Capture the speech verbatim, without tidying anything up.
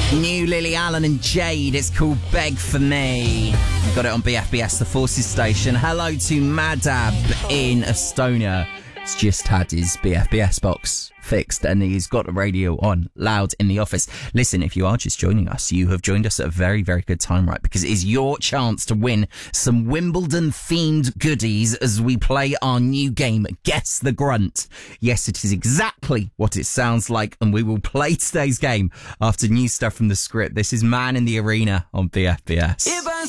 New Lily Allen and Jade. It's called Beg For Me. You got it on B F B S, the Forces station. Hello to Madab in Estonia. He's just had his B F B S box fixed and he's got the radio on loud in the office. Listen, if you are just joining us, you have joined us at a very, very good time, right? Because it is your chance to win some Wimbledon-themed goodies as we play our new game, Guess the Grunt. Yes, it is exactly what it sounds like, and we will play today's game after new stuff from the script. This is Man in the Arena on B F B S.